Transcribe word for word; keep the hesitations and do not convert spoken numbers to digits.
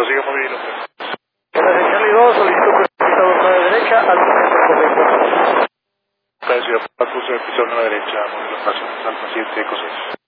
Prosiga muy bien, hombre. Gracias, Charlie dos, solicito que el nueve derecha al momento correcto. Gracias, Paco, se pisó a la derecha, modelo nacional, paciente, cosas.